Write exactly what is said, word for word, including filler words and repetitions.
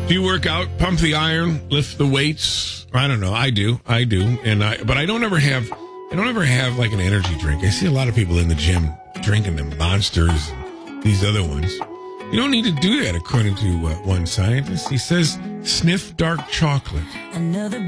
Do you work out, pump the iron, lift the weights? I don't know. I do. I do. And I, but I don't ever have, I don't ever have like an energy drink. I see a lot of people in the gym drinking them Monsters and these other ones. You don't need to do that, according to uh, one scientist. He says, sniff dark chocolate. Another